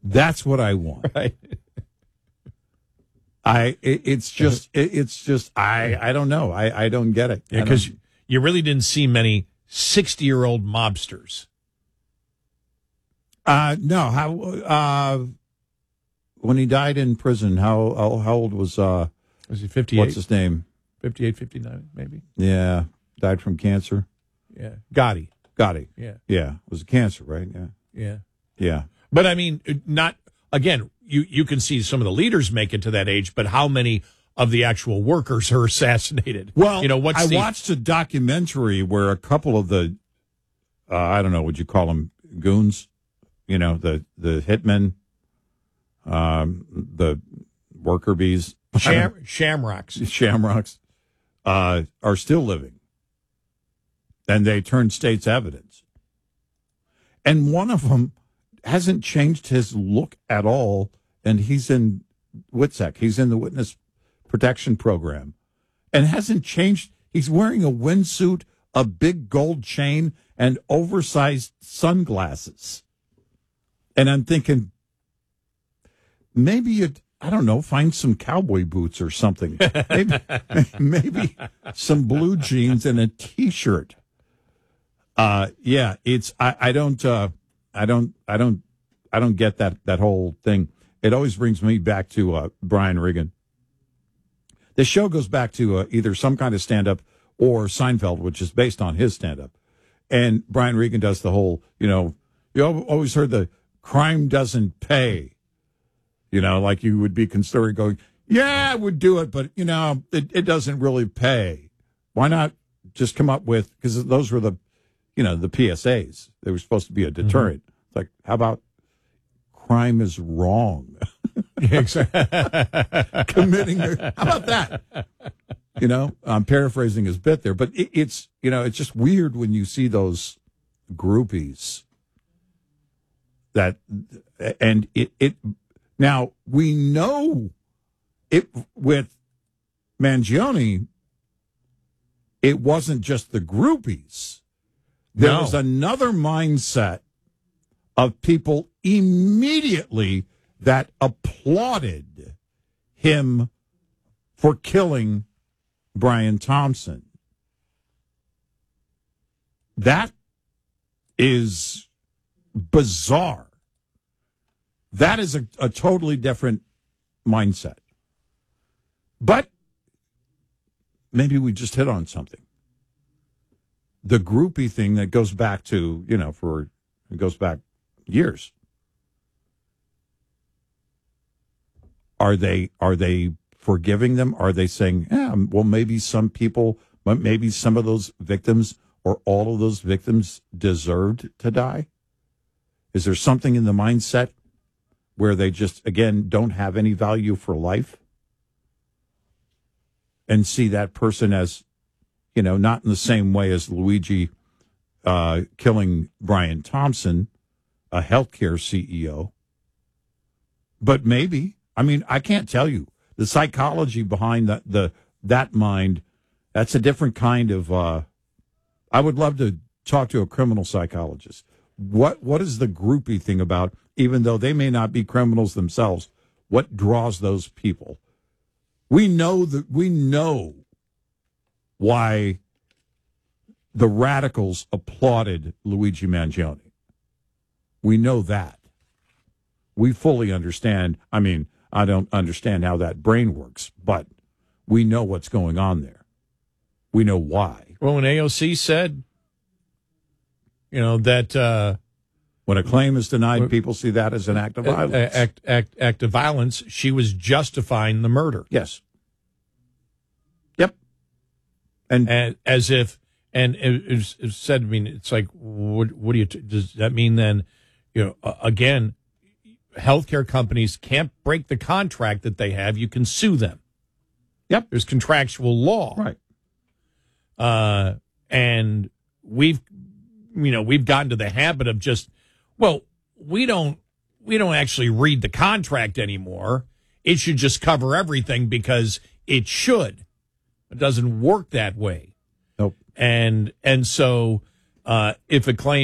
That's what I want. Right. It's just I don't know. I don't get it. Yeah, because you really didn't see many 60-year-old mobsters. No. How when he died in prison, how old was Was he 58? what's his name? 58, 59, maybe. Yeah, died from cancer. Yeah, Gotti. Yeah. It was cancer, right? Yeah. But I mean, not again. You can see some of the leaders make it to that age, but how many of the actual workers are assassinated? Well, I watched a documentary where a couple of the, I don't know, would you call them goons? The hitmen, the worker bees, shamrocks, are still living, and they turned state's evidence. And one of them hasn't changed his look at all, and he's in WITSEC. He's in the Witness Protection Program, and hasn't changed. He's wearing a windsuit, a big gold chain, and oversized sunglasses. And I'm thinking, maybe you'd, I don't know, find some cowboy boots or something. Maybe some blue jeans and a T-shirt. It's I don't get that whole thing. It always brings me back to Brian Regan. The show goes back to either some kind of stand-up or Seinfeld, which is based on his stand-up. And Brian Regan does the whole, you always heard the crime doesn't pay. Like you would be considering going, yeah, I would do it, but, it doesn't really pay. Why not just come up with, because those were the PSAs. They were supposed to be a deterrent. Mm-hmm. It's like, how about crime is wrong? How about that? I'm paraphrasing his bit there, but it's just weird when you see those groupies now we know it with Mangione, it wasn't just the groupies. There was another mindset of people immediately that applauded him for killing Brian Thompson. That is bizarre. That is a totally different mindset. But maybe we just hit on something. The groupie thing that goes back to, it goes back years. Are they forgiving them? Are they saying, well, maybe some people, maybe some of those victims or all of those victims deserved to die? Is there something in the mindset where they just, again, don't have any value for life and see that person as, not in the same way as Luigi killing Brian Thompson, a healthcare CEO, but maybe, I can't tell you the psychology behind that mind. That's a different kind of, I would love to talk to a criminal psychologist. What is the groupie thing about, even though they may not be criminals themselves, what draws those people? We know why the radicals applauded Luigi Mangione. We know that. We fully understand. I don't understand how that brain works, but we know what's going on there. We know why. Well, when AOC said, that when a claim is denied, people see that as an act of violence. Act of violence. She was justifying the murder. Yes. Yep. And as if, and it said, it's like, what do you? Does that mean then? Again, healthcare companies can't break the contract that they have. You can sue them. Yep. There's contractual law. Right. And we've gotten to the habit of just, we don't actually read the contract anymore. It should just cover everything because it should. It doesn't work that way. Nope. And so if a claim